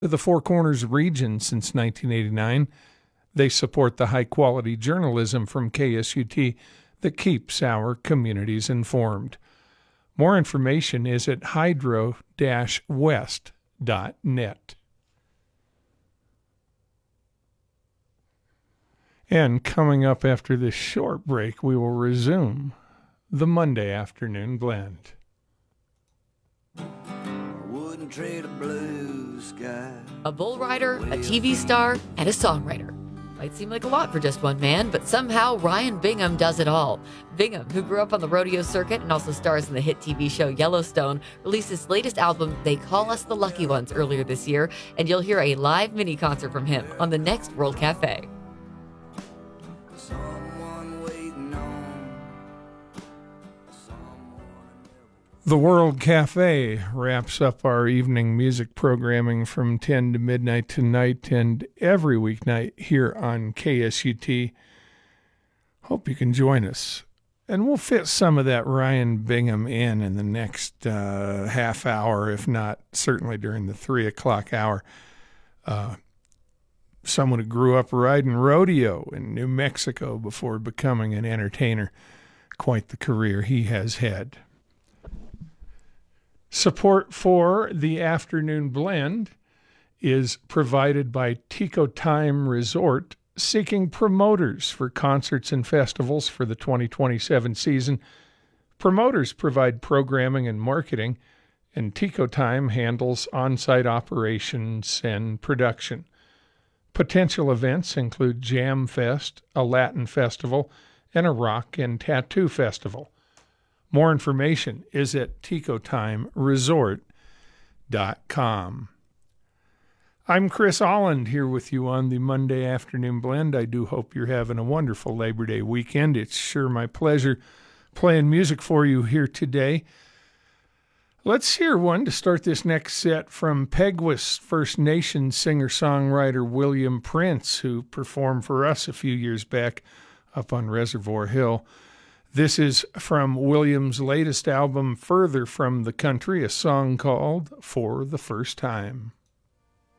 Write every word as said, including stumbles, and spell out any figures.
the Four Corners region since nineteen eighty-nine. They support the high-quality journalism from K S U T that keeps our communities informed. More information is at hydro dash west dot net. And coming up after this short break, we will resume the Monday Afternoon Blend. I wouldn't trade a blue sky. A bull rider, a T V star, and a songwriter. Might seem like a lot for just one man, but somehow Ryan Bingham does it all. Bingham, who grew up on the rodeo circuit and also stars in the hit T V show Yellowstone, released his latest album, They Call Us the Lucky Ones, earlier this year, and you'll hear a live mini-concert from him on the next World Cafe. The World Cafe wraps up our evening music programming from ten to midnight tonight and every weeknight here on K S U T. Hope you can join us. And we'll fit some of that Ryan Bingham in in the next uh, half hour, if not certainly during the three o'clock hour. Uh, someone who grew up riding rodeo in New Mexico before becoming an entertainer. Quite the career he has had. Support for the Afternoon Blend is provided by Tico Time Resort, seeking promoters for concerts and festivals for the twenty twenty-seven season. Promoters provide programming and marketing, and Tico Time handles on-site operations and production. Potential events include Jam Fest, a Latin festival, and a rock and tattoo festival. More information is at tico time resort dot com. I'm Chris Holland here with you on the Monday Afternoon Blend. I do hope you're having a wonderful Labor Day weekend. It's sure my pleasure playing music for you here today. Let's hear one to start this next set from Peguis First Nation singer-songwriter William Prince, who performed for us a few years back up on Reservoir Hill. This is from William's latest album, Further from the Country, a song called For the First Time.